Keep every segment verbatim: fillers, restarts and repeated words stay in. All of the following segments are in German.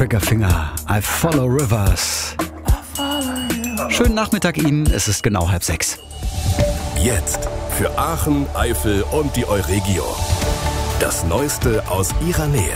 Triggerfinger, I Follow Rivers. Schönen Nachmittag Ihnen, es ist genau halb sechs. Jetzt für Aachen, Eifel und die Euregio. Das Neueste aus ihrer Nähe.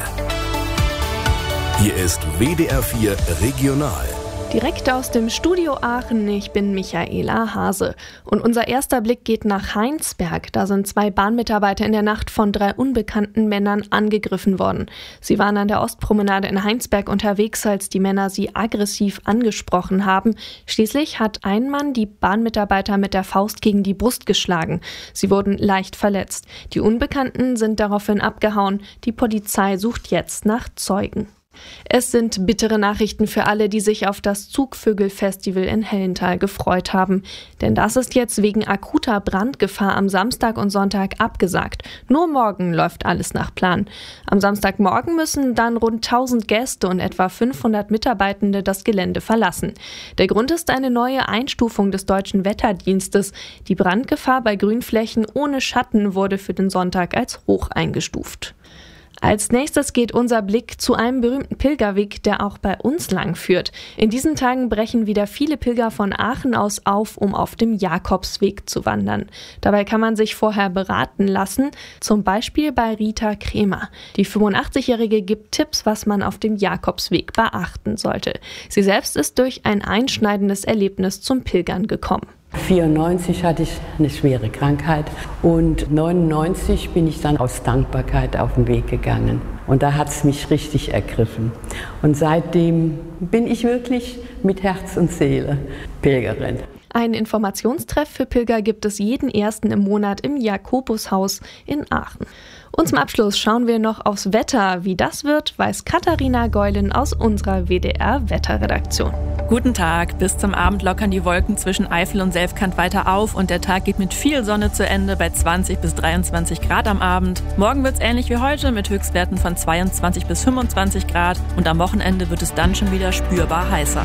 Hier ist W D R vier Regional. Direkt aus dem Studio Aachen, ich bin Michaela Hase. Und unser erster Blick geht nach Heinsberg. Da sind zwei Bahnmitarbeiter in der Nacht von drei unbekannten Männern angegriffen worden. Sie waren an der Ostpromenade in Heinsberg unterwegs, als die Männer sie aggressiv angesprochen haben. Schließlich hat ein Mann die Bahnmitarbeiter mit der Faust gegen die Brust geschlagen. Sie wurden leicht verletzt. Die Unbekannten sind daraufhin abgehauen. Die Polizei sucht jetzt nach Zeugen. Es sind bittere Nachrichten für alle, die sich auf das Zugvögel-Festival in Hellental gefreut haben. Denn das ist jetzt wegen akuter Brandgefahr am Samstag und Sonntag abgesagt. Nur morgen läuft alles nach Plan. Am Samstagmorgen müssen dann rund tausend Gäste und etwa fünfhundert Mitarbeitende das Gelände verlassen. Der Grund ist eine neue Einstufung des Deutschen Wetterdienstes. Die Brandgefahr bei Grünflächen ohne Schatten wurde für den Sonntag als hoch eingestuft. Als nächstes geht unser Blick zu einem berühmten Pilgerweg, der auch bei uns lang führt. In diesen Tagen brechen wieder viele Pilger von Aachen aus auf, um auf dem Jakobsweg zu wandern. Dabei kann man sich vorher beraten lassen, zum Beispiel bei Rita Kremer. Die fünfundachtzigjährige gibt Tipps, was man auf dem Jakobsweg beachten sollte. Sie selbst ist durch ein einschneidendes Erlebnis zum Pilgern gekommen. vierundneunzig hatte ich eine schwere Krankheit und neunundneunzig bin ich dann aus Dankbarkeit auf den Weg gegangen. Und da hat es mich richtig ergriffen. Und seitdem bin ich wirklich mit Herz und Seele Pilgerin. Ein Informationstreff für Pilger gibt es jeden ersten im Monat im Jakobushaus in Aachen. Und zum Abschluss schauen wir noch aufs Wetter. Wie das wird, weiß Katharina Geulen aus unserer W D R-Wetterredaktion. Guten Tag. Bis zum Abend lockern die Wolken zwischen Eifel und Selfkant weiter auf und der Tag geht mit viel Sonne zu Ende bei zwanzig bis dreiundzwanzig Grad am Abend. Morgen wird es ähnlich wie heute mit Höchstwerten von zweiundzwanzig bis fünfundzwanzig Grad und am Wochenende wird es dann schon wieder spürbar heißer.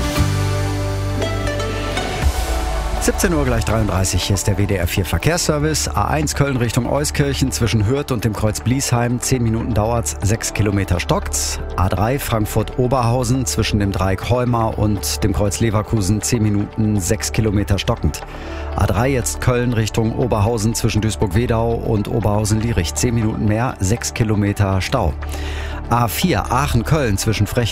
siebzehn Uhr gleich dreiunddreißig, hier ist der W D R vier Verkehrsservice. A eins Köln Richtung Euskirchen zwischen Hürth und dem Kreuz Bliesheim. zehn Minuten dauert's, sechs Kilometer stockt's. A drei Frankfurt-Oberhausen zwischen dem Dreieck Heumar und dem Kreuz Leverkusen. zehn Minuten, sechs Kilometer stockend. A drei jetzt Köln Richtung Oberhausen zwischen Duisburg-Wedau und Oberhausen-Lierich. zehn Minuten mehr, sechs Kilometer Stau. A vier Aachen-Köln zwischen Frech